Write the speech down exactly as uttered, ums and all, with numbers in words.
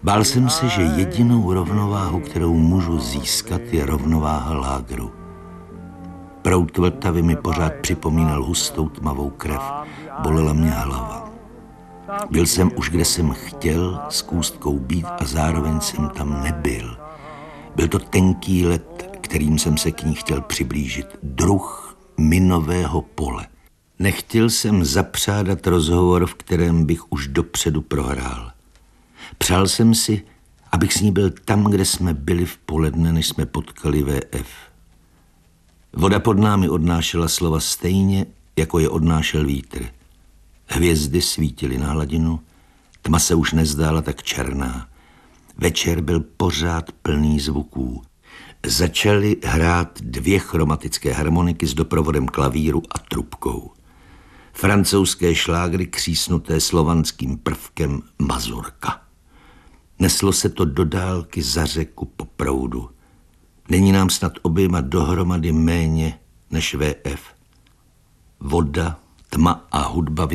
Bál jsem se, že jedinou rovnováhu, kterou můžu získat, je rovnováha lágru. Proud Vltavy mi pořád připomínal hustou tmavou krev. Bolela mě hlava. Byl jsem už, kde jsem chtěl s kůstkou být a zároveň jsem tam nebyl. Byl to tenký led, kterým jsem se k ní chtěl přiblížit. Druh minového pole. Nechtěl jsem zapřádat rozhovor, v kterém bych už dopředu prohrál. Přál jsem si, abych s ní byl tam, kde jsme byli v poledne, než jsme potkali V F. Voda pod námi odnášela slova stejně, jako je odnášel vítr. Hvězdy svítily na hladinu, tma se už nezdála tak černá. Večer byl pořád plný zvuků. Začaly hrát dvě chromatické harmoniky s doprovodem klavíru a trubkou. Francouzské šlágry křísnuté slovanským prvkem mazurka. Neslo se to do dálky za řeku po proudu. Není nám snad oběma dohromady méně než V F. Voda, tma a hudba